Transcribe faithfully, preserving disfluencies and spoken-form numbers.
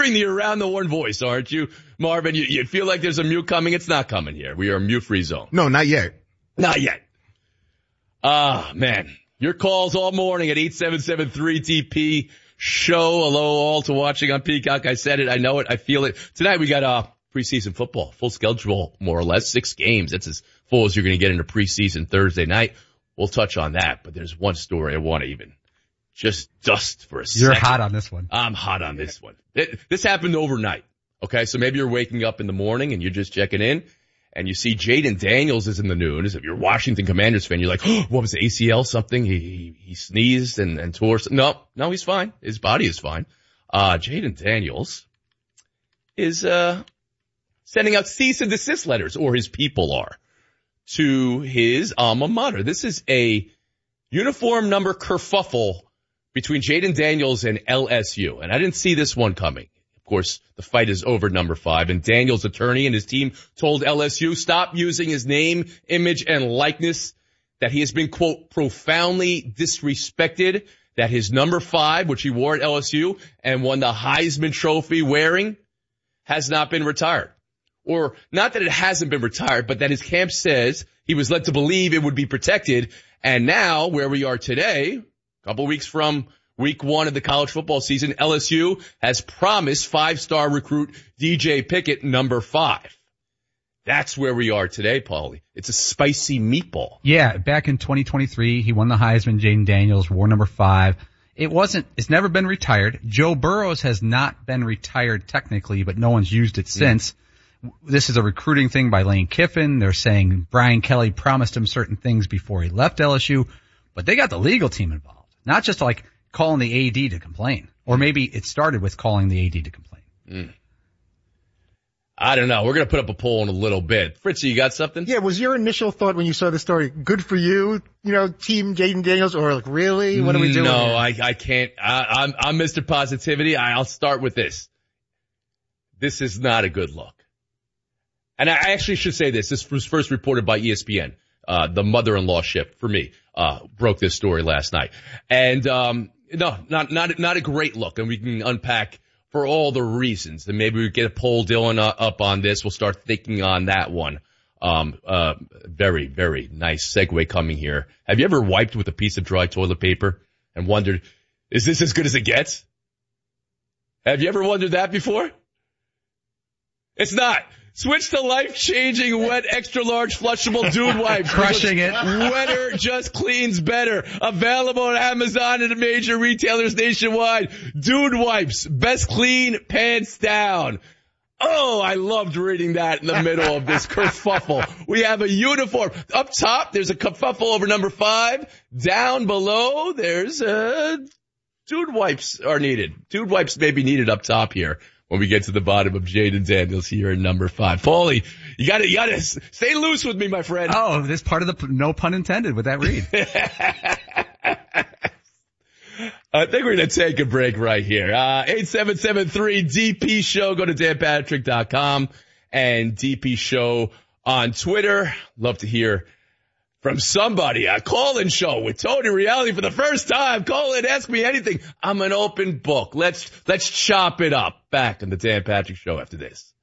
hearing the Around the Horn voice, aren't you, Marvin? You, you feel like there's a mute coming. It's not coming here. We are a mute-free zone. No, not yet. Not yet. Ah, man. Your calls all morning at eight seven seven three T P show. Hello all to watching on Peacock. I said it. I know it. I feel it. Tonight we got uh preseason football. Full schedule, more or less. Six games. That's as full as you're going to get into preseason Thursday night. We'll touch on that. But there's one story I want to even just dust for a second. You're hot on this one. I'm hot on this one. It, this happened overnight. Okay, so maybe you're waking up in the morning and you're just checking in. And you see Jaden Daniels is in the news. If you're a Washington Commanders fan, you're like, oh, what was it, A C L something? He, he, he sneezed and, and tore. No, no, he's fine. His body is fine. Uh, Jaden Daniels is, uh, sending out cease and desist letters, or his people are, to his alma mater. This is a uniform number kerfuffle between Jaden Daniels and L S U. And I didn't see this one coming. Of course, the fight is over number five, and Daniels' attorney and his team told L S U stop using his name, image, and likeness, that he has been, quote, profoundly disrespected, that his number five, which he wore at L S U and won the Heisman Trophy wearing, has not been retired. Or not that it hasn't been retired, but that his camp says he was led to believe it would be protected. And now, where we are today, a couple weeks from week one of the college football season, L S U has promised five-star recruit D J Pickett number five. That's where we are today, Paulie. It's a spicy meatball. Yeah, back in twenty twenty-three, he won the Heisman. Jaden Daniels wore number five. It wasn't, it's never been retired. Joe Burrows has not been retired technically, but no one's used it since. Mm. This is a recruiting thing by Lane Kiffin. They're saying Brian Kelly promised him certain things before he left L S U, but they got the legal team involved. Not just like calling the A D to complain. Or maybe it started with calling the A D to complain. Mm. I don't know. We're going to put up a poll in a little bit. Fritzy, you got something? Yeah, was your initial thought when you saw the story, good for you, you know, team Jaden Daniels, or like, really? What are we doing? No, here? I, I can't. I, I'm, I'm Mister Positivity. I, I'll start with this. This is not a good look. And I actually should say this. This was first reported by E S P N. Uh, the mother-in-law ship, for me, uh, broke this story last night. And, um, no, not, not, not a great look. And we can unpack for all the reasons. And maybe we get a poll, Dylan, uh, up on this. We'll start thinking on that one. Um, uh, very, very nice segue coming here. Have you ever wiped with a piece of dry toilet paper and wondered, is this as good as it gets? Have you ever wondered that before? It's not. Switch to life-changing wet extra-large flushable Dude wipes. Crushing it. Wetter just cleans better. Available on Amazon and major retailers nationwide. Dude wipes. Best clean, pants down. Oh, I loved reading that in the middle of this kerfuffle. We have a uniform. Up top, there's a kerfuffle over number five. Down below, there's uh Dude wipes are needed. Dude wipes may be needed up top here when we get to the bottom of Jaden Daniels here in number five. Paulie, you gotta, you gotta stay loose with me, my friend. Oh, this part of the, no pun intended with that read. I think we're gonna take a break right here. Uh, eight seven seven three D P show. Go to dan patrick dot com and D P show on Twitter. Love to hear from somebody. A call-in show with Tony Reali for the first time. Call in, ask me anything. I'm an open book. Let's, let's chop it up. Back on the Dan Patrick Show after this.